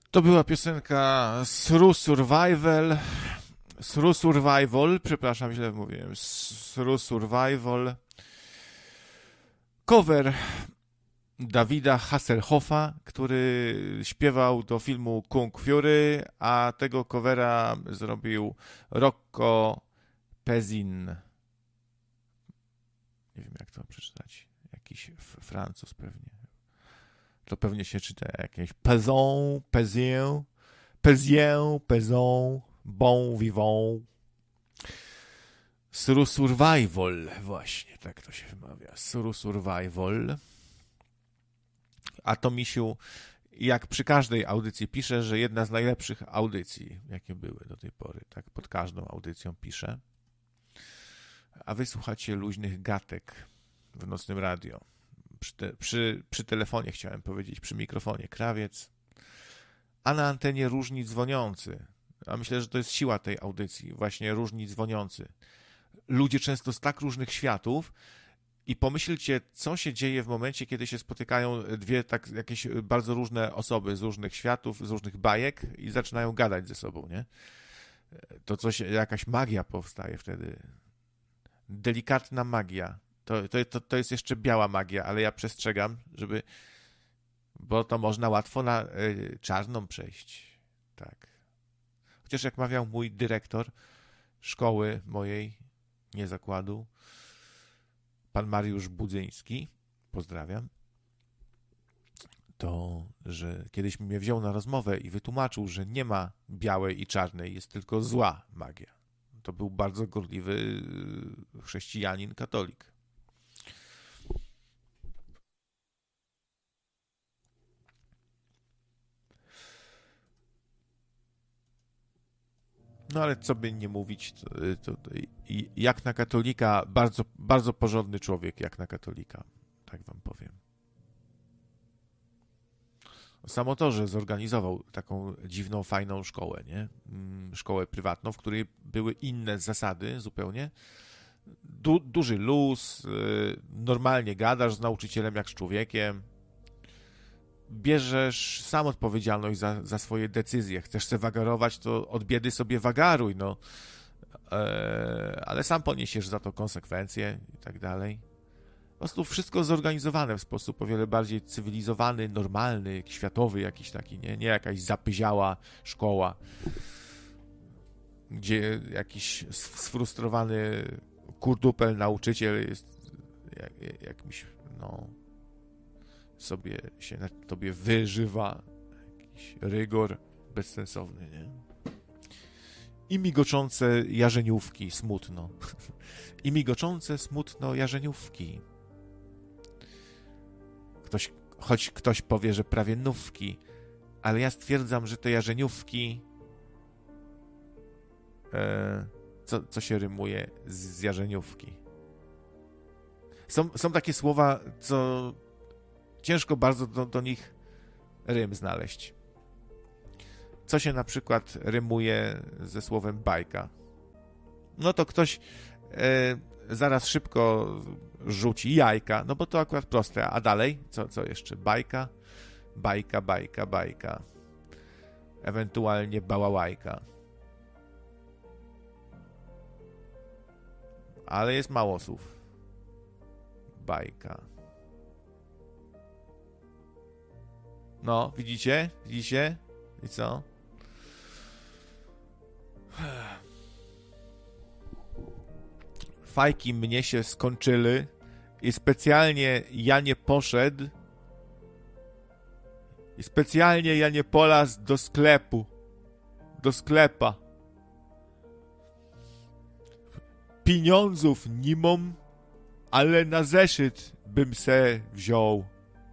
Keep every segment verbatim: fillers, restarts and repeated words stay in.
To była piosenka Through Survival. Through Survival, przepraszam, źle mówiłem. Through Survival. Cover Davida Hasselhoffa, który śpiewał do filmu Kung Fury, a tego covera zrobił Rocco Pezzin. Nie wiem, jak to przeczytać. Jakiś Francuz pewnie. To pewnie się czyta jakieś Pezzon, Pezzin, Pezzien, Pezzon, Bon Vivant. Through Survival, właśnie, tak to się wymawia. Through Survival. A to misiu, jak przy każdej audycji pisze, że jedna z najlepszych audycji, jakie były do tej pory, tak pod każdą audycją pisze. A wy słuchacie luźnych gatek w Nocnym Radio. Przy, te, przy, przy telefonie chciałem powiedzieć, przy mikrofonie krawiec, a na antenie różni dzwoniący. A myślę, że to jest siła tej audycji, właśnie różni dzwoniący. Ludzie często z tak różnych światów i pomyślcie, co się dzieje w momencie, kiedy się spotykają dwie tak jakieś bardzo różne osoby z różnych światów, z różnych bajek i zaczynają gadać ze sobą, nie? To coś, jakaś magia powstaje wtedy. Delikatna magia. To, to, to jest jeszcze biała magia, ale ja przestrzegam, żeby, bo to można łatwo na y, czarną przejść. Tak. Chociaż jak mawiał mój dyrektor szkoły mojej, nie zakładu, pan Mariusz Budzyński, pozdrawiam, to, że kiedyś mnie wziął na rozmowę i wytłumaczył, że nie ma białej i czarnej, jest tylko zła magia. To był bardzo gorliwy chrześcijanin, katolik. No ale co by nie mówić, to, to, jak na katolika, bardzo, bardzo porządny człowiek, jak na katolika, tak wam powiem. Samo to, że zorganizował taką dziwną, fajną szkołę, nie? Szkołę prywatną, w której były inne zasady zupełnie. Du, duży luz, normalnie gadasz z nauczycielem jak z człowiekiem. Bierzesz sam odpowiedzialność za, za swoje decyzje. Chcesz se wagarować, to od biedy sobie wagaruj, no. Eee, ale sam poniesiesz za to konsekwencje i tak dalej. Po prostu wszystko zorganizowane w sposób o wiele bardziej cywilizowany, normalny, światowy jakiś taki, nie? Nie jakaś zapyziała szkoła, gdzie jakiś sfrustrowany kurdupel nauczyciel jest jak, jakimś, no, sobie się na tobie wyżywa, jakiś rygor bezsensowny, nie? I migoczące jarzeniówki, smutno. I migoczące, smutno jarzeniówki. Ktoś, choć ktoś powie, że prawie nówki, ale ja stwierdzam, że te jarzeniówki, e, co, co się rymuje z jarzeniówki. Są, są takie słowa, co ciężko bardzo do, do nich rym znaleźć. Co się na przykład rymuje ze słowem bajka? No to ktoś e, zaraz szybko rzuci jajka, no bo to akurat proste. A dalej? Co, co jeszcze? Bajka, bajka, bajka, bajka. Ewentualnie bałałajka. Ale jest mało słów. Bajka. No, widzicie? Widzicie? I co? Fajki mnie się skończyły i specjalnie ja nie poszedł i specjalnie ja nie polazł do sklepu, do sklepa. Pieniądzów nie mam, ale na zeszyt bym se wziął.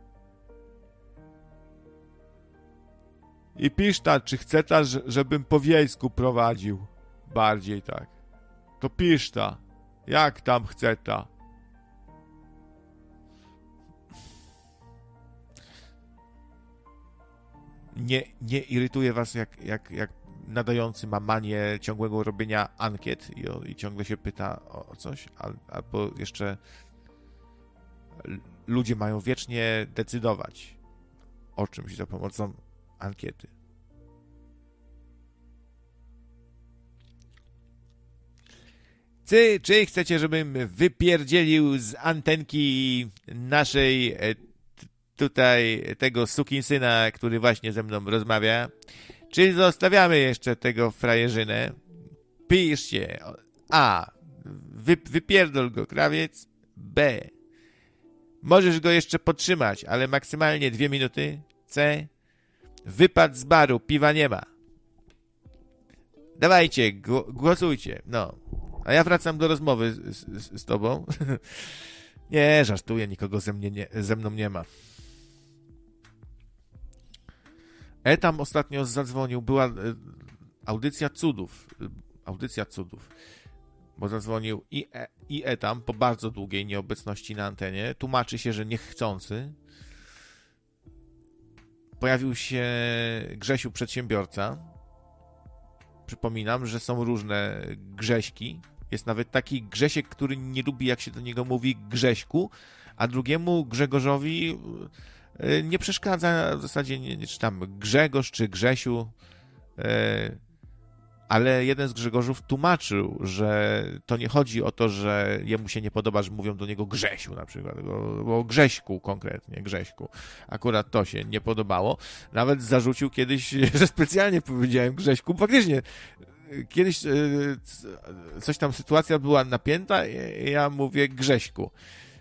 I pisz ta, czy chce ta, żebym po wiejsku prowadził. Bardziej tak. To pisz ta. Jak tam chce ta. Nie, nie irytuje was, jak, jak, jak nadający ma manię ciągłego robienia ankiet i, o, i ciągle się pyta o, o coś? Al, albo jeszcze ludzie mają wiecznie decydować o czymś za pomocą ankiety. Czy, czy chcecie, żebym wypierdzielił z antenki naszej e, t- tutaj tego sukinsyna, który właśnie ze mną rozmawia? Czy zostawiamy jeszcze tego frajerzynę? Piszcie. A. Wy, wypierdol go, krawiec. B. Możesz go jeszcze podtrzymać, ale maksymalnie dwie minuty. C. Wypad z baru, piwa nie ma. Dawajcie, gł- głosujcie. No. A ja wracam do rozmowy z, z, z tobą. Nie, żartuję, nikogo ze, mnie nie, ze mną nie ma. E tam ostatnio zadzwonił, była e, audycja cudów. E, audycja cudów. Bo zadzwonił i, e, i E tam po bardzo długiej nieobecności na antenie. Tłumaczy się, że niechcący. Pojawił się Grzesiu Przedsiębiorca. Przypominam, że są różne Grześki. Jest nawet taki Grzesiek, który nie lubi, jak się do niego mówi Grześku, a drugiemu Grzegorzowi nie przeszkadza w zasadzie, nie, nie, czy tam Grzegorz, czy Grzesiu, ale jeden z Grzegorzów tłumaczył, że to nie chodzi o to, że jemu się nie podoba, że mówią do niego Grzesiu na przykład, bo Grześku konkretnie, Grześku. Akurat to się nie podobało. Nawet zarzucił kiedyś, że specjalnie powiedziałem Grześku. Faktycznie, kiedyś coś tam, sytuacja była napięta, ja mówię Grześku.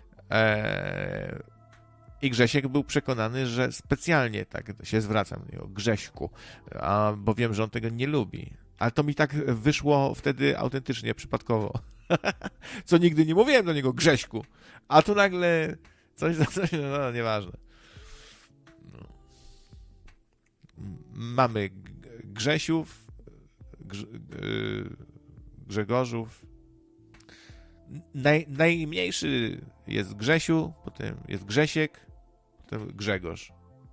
I Grzesiek był przekonany, że specjalnie tak się zwracam do niego, Grześku, a bo wiem, że on tego nie lubi. Ale to mi tak wyszło wtedy autentycznie, przypadkowo. Co nigdy nie mówiłem do niego Grześku. A tu nagle coś, coś no nieważne. No. Mamy Grzesiów, Grze, Grzegorzów. Naj, najmniejszy jest Grzesiu, potem jest Grzesiek, potem Grzegorz.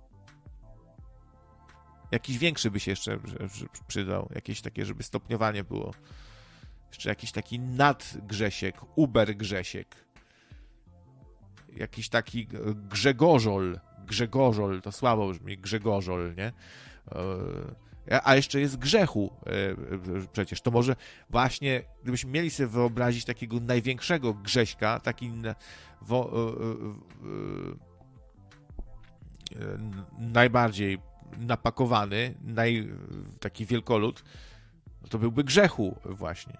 Jakiś większy by się jeszcze przydał. Jakieś takie, żeby stopniowanie było. Jeszcze jakiś taki nadgrzesiek, uber Grzesiek. Jakiś taki Grzegorzol. Grzegorzol, to słabo brzmi, Grzegorzol, nie? A jeszcze jest Grzechu przecież. To może właśnie, gdybyśmy mieli sobie wyobrazić takiego największego Grześka, taki wo, najbardziej napakowany, naj, taki wielkolud, no to byłby Grzechu właśnie.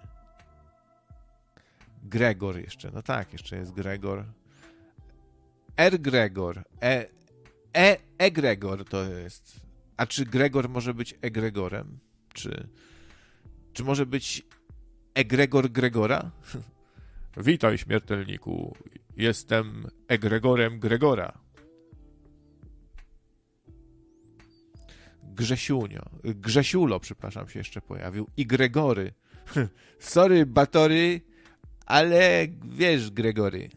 Gregor jeszcze, no tak, jeszcze jest Gregor. R. Gregor, E. E. Egregor to jest. A czy Gregor może być egregorem? Czy, czy może być egregor Gregora? Witaj, śmiertelniku. Jestem egregorem Gregora. Grzesiunio, Grzesiulo, przepraszam, się jeszcze pojawił. I Gregory. Sorry, Batory, ale wiesz, Gregory.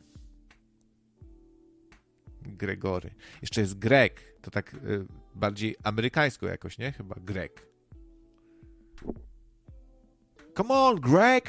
Gregory. Jeszcze jest Greg. To tak y, bardziej amerykańsko jakoś, nie? Chyba Greg. Come on, Greg!